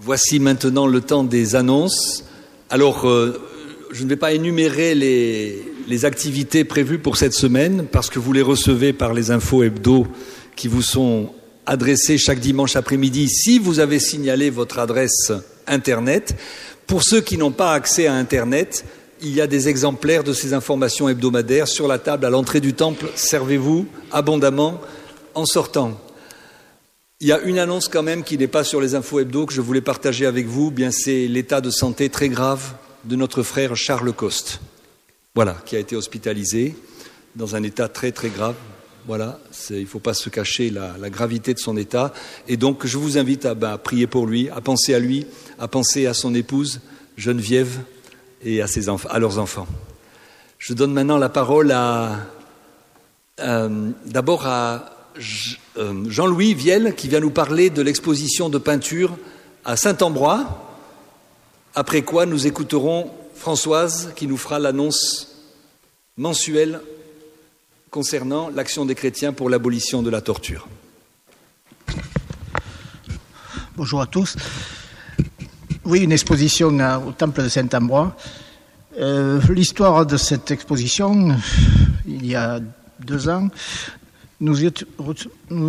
Voici maintenant le temps des annonces. Alors, je ne vais pas énumérer les activités prévues pour cette semaine parce que vous les recevez par les infos hebdo qui vous sont adressées chaque dimanche après-midi si vous avez signalé votre adresse Internet. Pour ceux qui n'ont pas accès à Internet, il y a des exemplaires de ces informations hebdomadaires sur la table à l'entrée du temple. Servez-vous abondamment en sortant. Il y a une annonce quand même qui n'est pas sur les infos hebdo que je voulais partager avec vous. Bien, c'est l'état de santé très grave de notre frère Charles Coste. Voilà, qui a été hospitalisé dans un état très très grave. Voilà, il ne faut pas se cacher la gravité de son état. Et donc, je vous invite à prier pour lui, à penser à son épouse Geneviève et à leurs enfants. Je donne maintenant la parole d'abord à Jean-Louis Vielle qui vient nous parler de l'exposition de peinture à Saint-Ambrois, après quoi nous écouterons Françoise qui nous fera l'annonce mensuelle concernant l'action des chrétiens pour l'abolition de la torture. Bonjour à tous. Oui, une exposition au temple de Saint-Ambrois. L'histoire de cette exposition, il y a 2 ans, nous